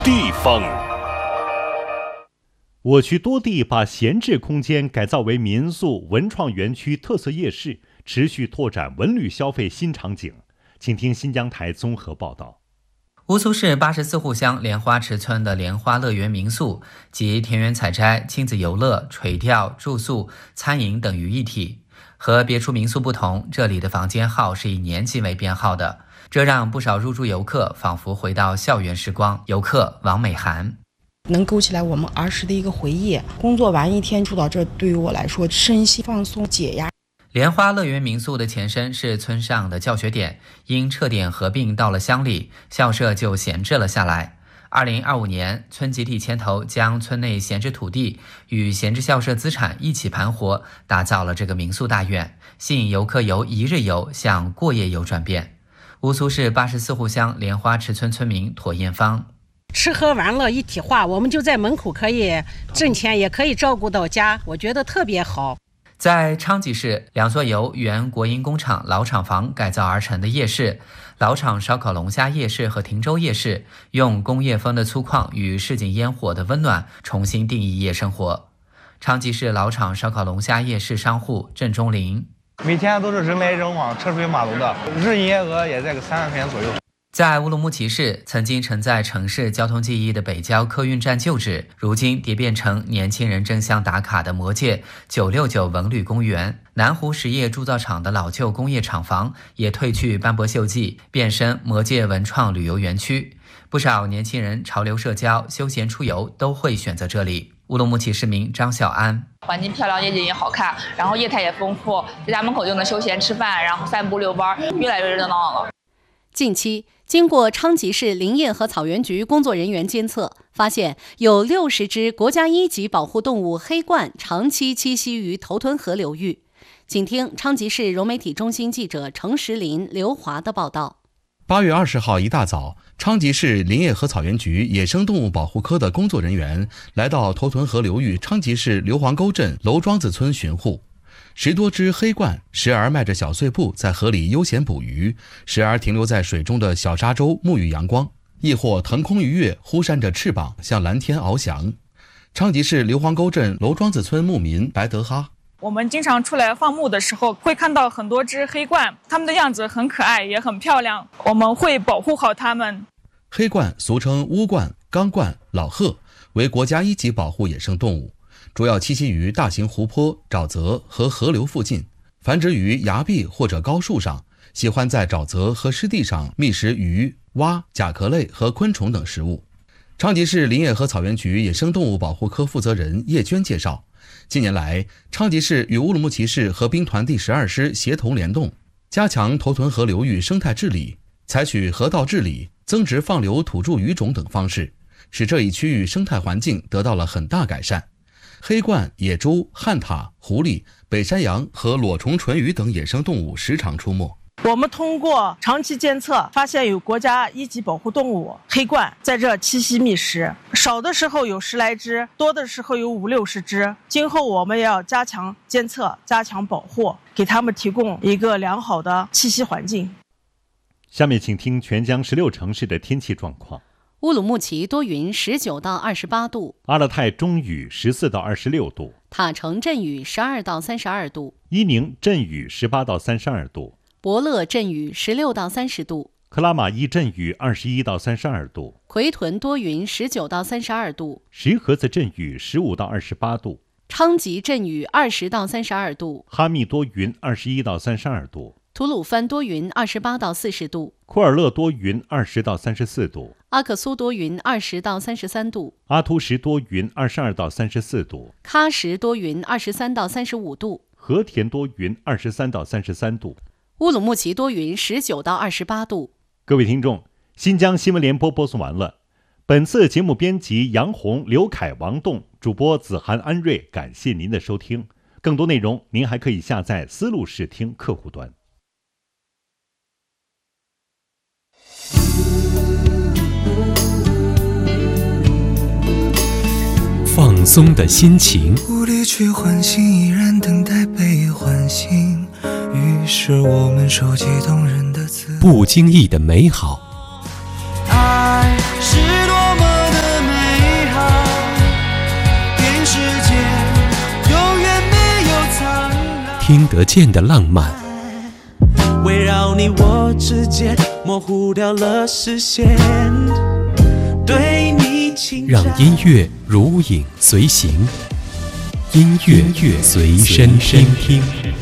地方。我区多地把闲置空间改造为民宿、文创园区、特色夜市，持续拓展文旅消费新场景。请听新疆台综合报道。 乌苏市84户乡莲花池村的莲花乐园民宿集田园采摘、亲子游乐、垂钓、住宿、餐饮等于一体。和别处民宿不同，这里的房间号是以年级为编号的，这让不少入住游客仿佛回到校园时光。游客王美涵： 能勾起来我们儿时的一个回忆。工作完一天住到这，对于我来说身心放松解压。 莲花乐园民宿的前身是村上的教学点，因撤点合并到了乡里，校舍就闲置了下来。2025年，村集体牵头将村内闲置土地与闲置校舍资产一起盘活，打造了这个民宿大院，吸引游客由一日游向过夜游转变。乌苏市84户乡莲花池村村民妥艳芳： 吃喝玩乐一体化，我们就在门口可以挣钱，也可以照顾到家，我觉得特别好。 在昌吉市，两座由原国营工厂老厂房改造而成的夜市老厂烧烤龙虾夜市和汀州夜市，用工业风的粗犷与市井烟火的温暖重新定义夜生活。昌吉市老厂烧烤龙虾夜市商户郑忠林： 每天都是人来人往、车水马龙的，日营业额也在个3万块钱左右。 在乌鲁木齐市，曾经承载城市交通记忆的北郊客运站旧址，如今蝶变成年轻人争相打卡的魔界969文旅公园。南湖实业铸造厂的老旧工业厂房也褪去斑驳锈迹，变身魔界文创旅游园区。不少年轻人潮流社交、休闲出游都会选择这里。乌鲁木齐市民张小安： 环境漂亮，夜景也好看，然后业态也丰富，在家门口就能休闲吃饭，然后散步遛弯，越来越热闹了。 近期，经过昌吉市林业和草原局工作人员监测，发现有60只国家1级保护动物黑鹳长期栖息于头屯河流域。请听昌吉市融媒体中心记者程石林、刘华的报道。 8月20号一大早，昌吉市林业和草原局野生动物保护科的工作人员来到头屯河流域昌吉市硫磺沟镇娄庄子村巡护。10多只黑鹳时而迈着小碎步在河里悠闲捕鱼，时而停留在水中的小沙洲沐浴阳光，亦或腾空一跃，忽扇着翅膀向蓝天翱翔。昌吉市硫磺沟镇娄庄子村牧民白德哈： 我们经常出来放牧的时候，会看到很多只黑鹳，它们的样子很可爱，也很漂亮，我们会保护好它们。 黑鹳俗称乌鹳、钢鹳、老鹤，为国家1级保护野生动物，主要栖息于大型湖泊、沼泽和河流附近，繁殖于崖壁或者高树上，喜欢在沼泽和湿地上觅食鱼、蛙、甲壳类和昆虫等食物。昌吉市林业和草原局野生动物保护科负责人叶娟介绍，近年来，昌吉市与乌鲁木齐市和兵团第12师协同联动，加强头屯河流域生态治理，采取河道治理、增殖放流土著鱼种等方式，使这一区域生态环境得到了很大改善。黑鹳、野猪、旱獭、狐狸、北山羊和裸虫唇鱼等野生动物时常出没。 我们通过长期监测，发现有国家1级保护动物黑鹳在这栖息觅食，少的时候有10来只，多的时候有50、60只。今后我们要加强监测，加强保护，给他们提供一个良好的栖息环境。 下面请听全疆16城市的天气状况。 乌鲁木齐多云19到28度， 阿勒泰中雨14到26度， 塔城阵雨12到32度， 伊宁阵雨18到32度， 博乐阵雨16到30度， 克拉玛依阵雨21到32度， 奎屯多云19到32度， 石河子阵雨15到28度， 昌吉阵雨20到32度， 哈密多云21到32度， 吐鲁番多云28到40度， 库尔勒多云20到34度， 阿克苏多云20到33度， 阿图什多云22到34度， 喀什多云23到35度， 和田多云23到33度， 乌鲁木齐多云19到28度。 各位听众，新疆新闻联播播送完了。本次节目编辑杨红、刘凯、王栋，主播子涵、安瑞，感谢您的收听。更多内容您还可以下载思路视听客户端。 放松的心情， 无力去唤醒，依然等待被唤醒。于是我们收集动人的词， 不经意的美好。 爱是多么的听得见的浪漫， 围绕你我之间模糊掉了视线，对你情让音乐如影随形，音乐随身听。